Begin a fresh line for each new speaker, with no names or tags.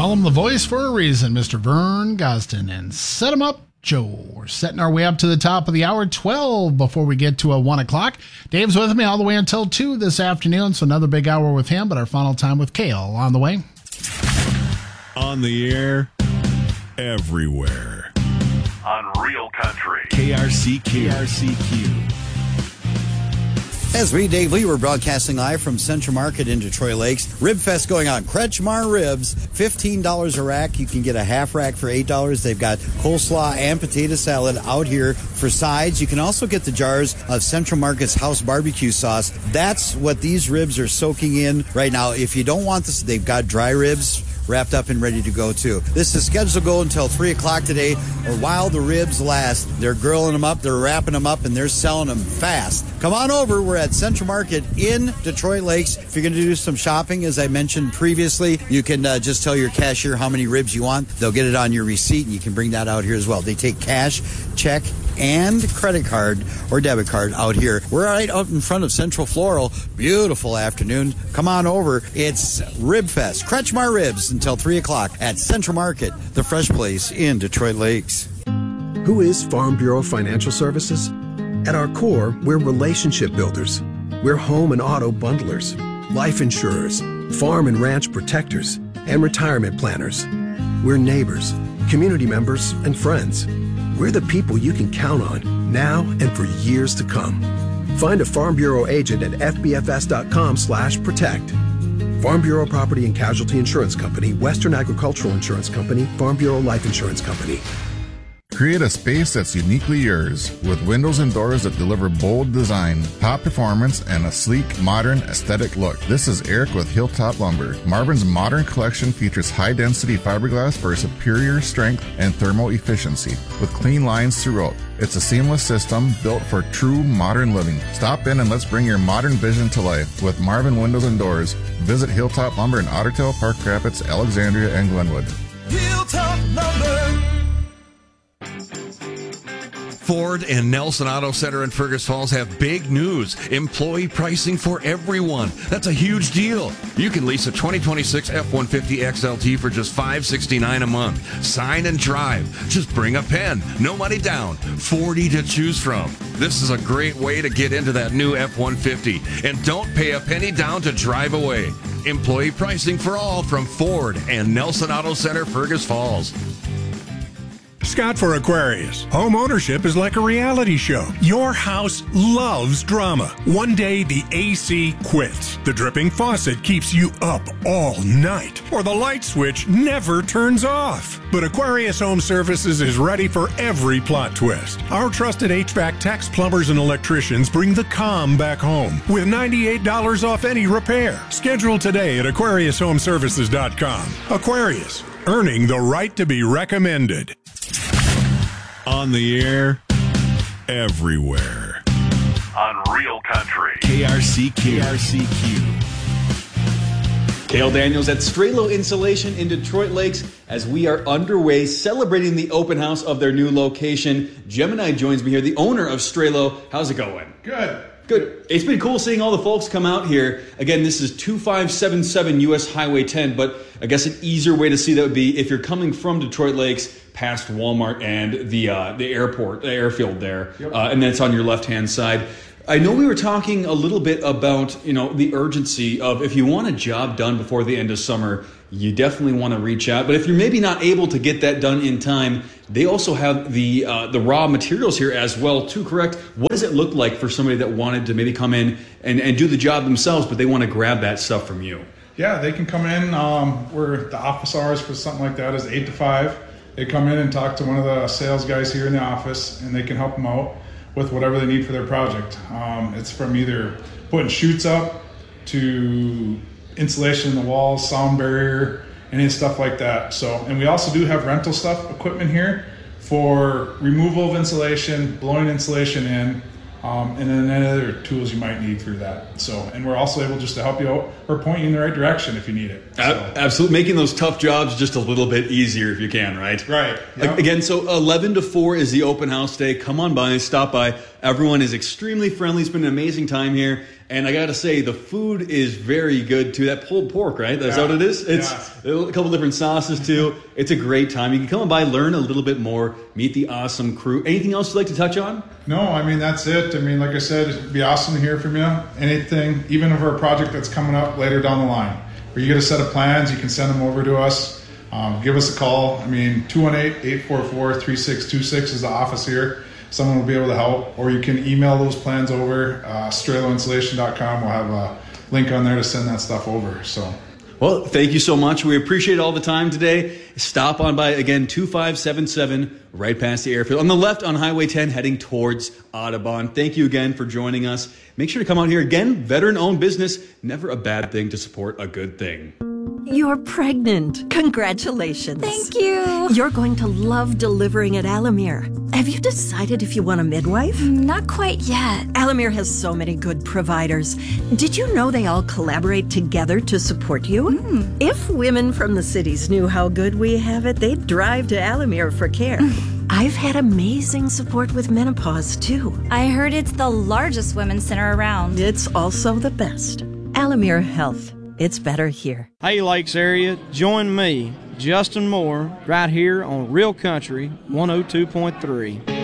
call him the voice for a reason, Mr. Vern Gosden. And set him up, Joe. We're setting our way up to the top of the hour, 12 before we get to 1 o'clock. Dave's with me all the way until 2 this afternoon, so another big hour with him, but our final time with Kale on the way.
On the air, everywhere.
On Real Country.
KRCQ.
As we, Dave Lee, we're broadcasting live from Central Market in Detroit Lakes. Rib Fest going on. Kretschmar Ribs, $15 a rack. You can get a half rack for $8. They've got coleslaw and potato salad out here for sides. You can also get the jars of Central Market's house barbecue sauce. That's what these ribs are soaking in right now. If you don't want this, they've got dry ribs wrapped up and ready to go too. This is scheduled to go until 3 o'clock today, or while the ribs last. They're grilling them up, they're wrapping them up, and they're selling them fast. Come on over. We're at Central Market in Detroit Lakes. If you're going to do some shopping, as I mentioned previously, you can just tell your cashier how many ribs you want. They'll get it on your receipt, and you can bring that out here as well. They take cash, check, and credit card or debit card out here. We're right out in front of Central Floral. Beautiful afternoon. Come on over. It's Rib Fest. Kretschmar Ribs until 3 o'clock at Central Market, the fresh place in Detroit Lakes.
Who is Farm Bureau Financial Services? At our core, we're relationship builders. We're home and auto bundlers, life insurers, farm and ranch protectors, and retirement planners. We're neighbors, community members, and friends. We're the people you can count on now and for years to come. Find a Farm Bureau agent at fbfs.com/protect. Farm Bureau Property and Casualty Insurance Company, Western Agricultural Insurance Company, Farm Bureau Life Insurance Company.
Create a space that's uniquely yours with windows and doors that deliver bold design, top performance, and a sleek, modern, aesthetic look. This is Eric with Hilltop Lumber. Marvin's modern collection features high-density fiberglass for superior strength and thermal efficiency with clean lines throughout. It's a seamless system built for true modern living. Stop in and let's bring your modern vision to life with Marvin Windows and Doors. Visit Hilltop Lumber in Ottertail, Park Rapids, Alexandria, and Glenwood.
Hilltop Lumber.
Ford and Nelson Auto Center in Fergus Falls have big news. Employee pricing for everyone. That's a huge deal. You can lease a 2026 F-150 XLT for just $569 a month. Sign and drive. Just bring a pen. No money down. 40 to choose from. This is a great way to get into that new F-150. And don't pay a penny down to drive away. Employee pricing for all from Ford and Nelson Auto Center, Fergus Falls.
Scott for Aquarius. Home ownership is like a reality show. Your house loves drama. One day the AC quits. The dripping faucet keeps you up all night. Or the light switch never turns off. But Aquarius Home Services is ready for every plot twist. Our trusted HVAC techs, plumbers, and electricians bring the calm back home with $98 off any repair. Schedule today at AquariusHomeservices.com. Aquarius, earning the right to be recommended.
On the air, everywhere.
On Real Country.
KRCQ.
Cale Daniels at Strelo Insulation in Detroit Lakes as we are underway celebrating the open house of their new location. Gemini joins me here, the owner of Strelo. How's it going?
Good.
It's been cool seeing all the folks come out here. Again, this is 2577 US Highway 10, but I guess an easier way to see that would be if you're coming from Detroit Lakes past Walmart and the airport, the airfield there, yep. And then it's on your left-hand side. I know we were talking a little bit about, the urgency of if you want a job done before the end of summer, you definitely want to reach out. But if you're maybe not able to get that done in time, they also have the raw materials here as well, too, correct? What does it look like for somebody that wanted to maybe come in and do the job themselves, but they want to grab that stuff from you?
Yeah, they can come in. Where the office hours for something like that is 8 to 5. They come in and talk to one of the sales guys here in the office, and they can help them out with whatever they need for their project. It's from either putting chutes up to insulation in the walls, sound barrier, any stuff like that. So, and we also do have rental equipment here for removal of insulation, blowing insulation in, and then any other tools you might need through that. So, and we're also able just to help you out or point you in the right direction if you need it. So.
Absolutely. Making those tough jobs just a little bit easier if you can, right?
Right. Yep.
Again, so 11 to 4 is the open house day. Come on by, stop by. Everyone is extremely friendly. It's been an amazing time here. And I got to say, the food is very good, too. That pulled pork, right? That's what it is? It's a couple different sauces, too. It's a great time. You can come by, learn a little bit more, meet the awesome crew. Anything else you'd like to touch on?
No, I mean, that's it. I mean, like I said, it'd be awesome to hear from you. Anything, even for a project that's coming up later down the line, or you get a set of plans, you can send them over to us. Give us a call. I mean, 218-844-3626 is the office here. Someone will be able to help, or you can email those plans over, straloinsulation.com. We'll have a link on there to send that stuff over. So,
well, thank you so much. We appreciate all the time today. Stop on by, again, 2577, right past the airfield. On the left on Highway 10, heading towards Audubon. Thank you again for joining us. Make sure to come out here. Again, veteran-owned business. Never a bad thing to support a good thing.
You're pregnant. Congratulations.
Thank you.
You're going to love delivering at Alamere. Have you decided if you want a midwife?
Not quite yet.
Alamere has so many good providers. Did you know they all collaborate together to support you? If women from the cities knew how good we have it, they'd drive to Alamere for care. I've had amazing support with menopause, too.
I heard it's the largest women's center around.
It's also the best. Alamere Health. It's better here.
Hey, Lakes area, join me, Justin Moore, right here on Real Country 102.3.